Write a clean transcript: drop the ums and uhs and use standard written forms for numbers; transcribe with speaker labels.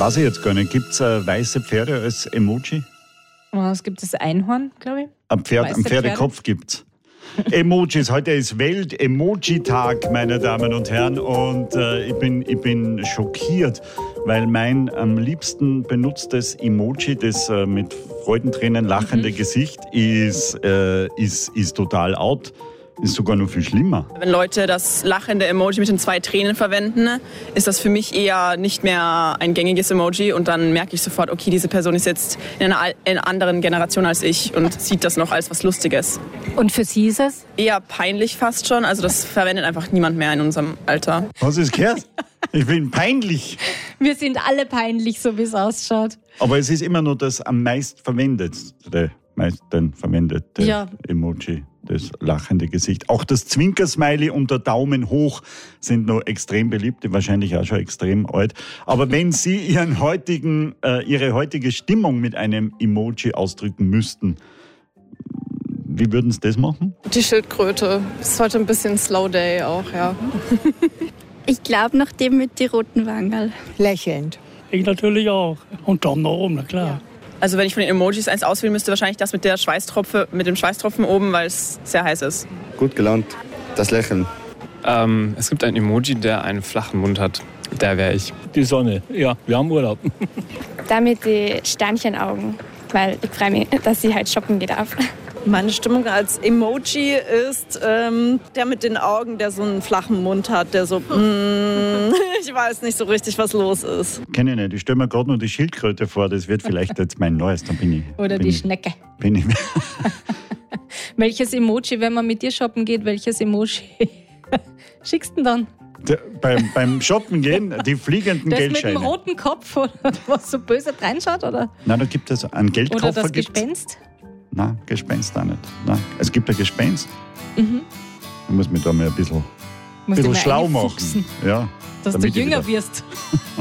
Speaker 1: Weiß ich jetzt gar nicht. Gibt es weiße Pferde als Emoji?
Speaker 2: Es gibt das Einhorn, glaube ich.
Speaker 1: Am Pferdekopf gibt es. Emojis, heute ist Welt-Emoji-Tag, meine Damen und Herren, und ich bin schockiert, weil mein am liebsten benutztes Emoji, das mit Freudentränen lachende Gesicht, ist total out. Ist sogar noch viel schlimmer.
Speaker 3: Wenn Leute das lachende Emoji mit den 2 Tränen verwenden, ist das für mich eher nicht mehr ein gängiges Emoji und dann merke ich sofort, okay, diese Person ist jetzt in einer anderen Generation als ich und sieht das noch als was Lustiges.
Speaker 2: Und für Sie ist es?
Speaker 3: Eher peinlich fast schon, also das verwendet einfach niemand mehr in unserem Alter.
Speaker 1: Hast du es gehört? Ich bin peinlich.
Speaker 2: Wir sind alle peinlich, so wie es ausschaut.
Speaker 1: Aber es ist immer nur das am meisten verwendete Emoji. Das lachende Gesicht. Auch das Zwinkersmiley und der Daumen hoch sind noch extrem beliebt, wahrscheinlich auch schon extrem alt. Aber wenn Sie Ihre heutige Stimmung mit einem Emoji ausdrücken müssten, wie würden Sie das machen?
Speaker 4: Die Schildkröte. Ist heute ein bisschen Slow Day auch, ja.
Speaker 5: Ich glaube noch dem mit die roten Wangerl.
Speaker 6: Lächelnd.
Speaker 7: Ich natürlich auch. Und Daumen nach oben, na klar.
Speaker 3: Ja. Also wenn ich von den Emojis eins auswählen müsste, wahrscheinlich das mit dem Schweißtropfen oben, weil es sehr heiß ist.
Speaker 8: Gut gelaunt, das Lächeln.
Speaker 9: Es gibt einen Emoji, der einen flachen Mund hat. Der wäre ich.
Speaker 7: Die Sonne, ja, wir haben Urlaub.
Speaker 5: Damit die Sternchenaugen, weil ich freue mich, dass ich halt shoppen gehen darf.
Speaker 10: Meine Stimmung als Emoji ist der mit den Augen, der so einen flachen Mund hat, der so, ich weiß nicht so richtig, was los ist.
Speaker 1: Kenne ich nicht. Ich stelle mir gerade nur die Schildkröte vor, das wird vielleicht jetzt mein neues. Dann bin ich,
Speaker 2: Oder die Schnecke. Welches Emoji, wenn man mit dir shoppen geht, welches Emoji schickst du denn dann?
Speaker 1: Beim Shoppen gehen, die fliegenden
Speaker 2: das
Speaker 1: Geldscheine.
Speaker 2: Das mit dem roten Kopf, oder was so böse reinschaut, oder?
Speaker 1: Nein, da gibt es einen Geldkoffer.
Speaker 2: Oder das Gespenst?
Speaker 1: Nein, Gespenst auch nicht. Nein. Es gibt ein Gespenst. Ich muss mich da mal ein bisschen schlau machen.
Speaker 2: Fuchsen,
Speaker 1: ja,
Speaker 2: dass du jünger wirst.